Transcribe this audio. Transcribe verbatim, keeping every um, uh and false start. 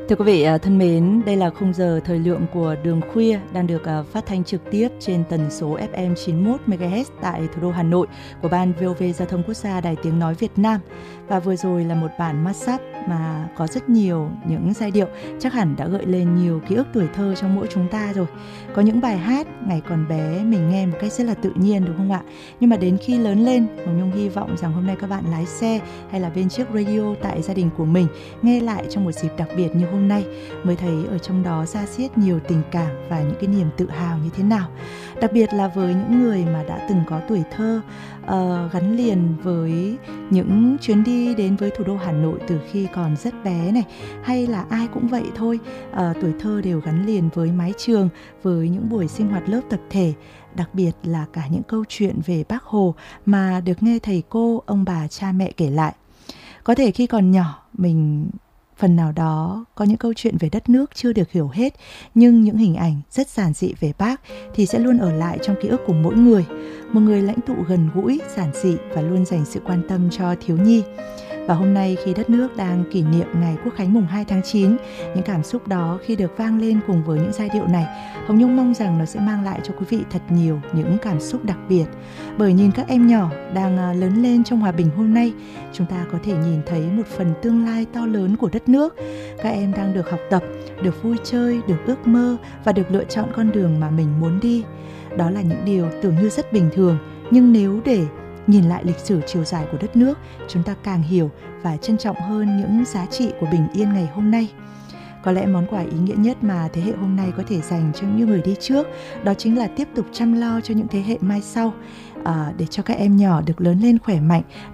Thưa quý vị à, thân mến, đây là khung giờ thời lượng của Đường Khuya đang được à, phát thanh trực tiếp trên tần số ép em chín mươi mốt mê ga héc tại thủ đô Hà Nội của Ban vê o vê Giao thông Quốc gia Đài Tiếng Nói Việt Nam. Và vừa rồi là một bản mashup mà có rất nhiều những giai điệu chắc hẳn đã gợi lên nhiều ký ức tuổi thơ trong mỗi chúng ta rồi. Có những bài hát ngày còn bé mình nghe một cách rất là tự nhiên, đúng không ạ? Nhưng mà đến khi lớn lên, Hồng Nhung hy vọng rằng hôm nay các bạn lái xe hay là bên chiếc radio tại gia đình của mình nghe lại trong một dịp đặc biệt như hôm nay mới thấy ở trong đó da diết nhiều tình cảm và những cái niềm tự hào như thế nào. Đặc biệt là với những người mà đã từng có tuổi thơ uh, gắn liền với những chuyến đi đến với thủ đô Hà Nội từ khi còn rất bé này, hay là ai cũng vậy thôi, uh, tuổi thơ đều gắn liền với mái trường, với những buổi sinh hoạt lớp tập thể, đặc biệt là cả những câu chuyện về Bác Hồ mà được nghe thầy cô, ông bà, cha mẹ kể lại. Có thể khi còn nhỏ mình phần nào đó có những câu chuyện về đất nước chưa được hiểu hết, nhưng những hình ảnh rất giản dị về Bác thì sẽ luôn ở lại trong ký ức của mỗi người. Một người lãnh tụ gần gũi, giản dị và luôn dành sự quan tâm cho thiếu nhi. Và hôm nay khi đất nước đang kỷ niệm ngày Quốc khánh mùng hai tháng chín, những cảm xúc đó khi được vang lên cùng với những giai điệu này, Hồng Nhung mong rằng nó sẽ mang lại cho quý vị thật nhiều những cảm xúc đặc biệt. Bởi nhìn các em nhỏ đang lớn lên trong hòa bình hôm nay, chúng ta có thể nhìn thấy một phần tương lai to lớn của đất nước. Các em đang được học tập, được vui chơi, được ước mơ và được lựa chọn con đường mà mình muốn đi. Đó là những điều tưởng như rất bình thường, nhưng nếu để nhìn lại lịch sử chiều dài của đất nước, chúng ta càng hiểu và trân trọng hơn những giá trị của bình yên ngày hôm nay. Có lẽ món quà ý nghĩa nhất mà thế hệ hôm nay có thể dành cho những người đi trước, đó chính là tiếp tục chăm lo cho những thế hệ mai sau, à, để cho các em nhỏ được lớn lên khỏe mạnh,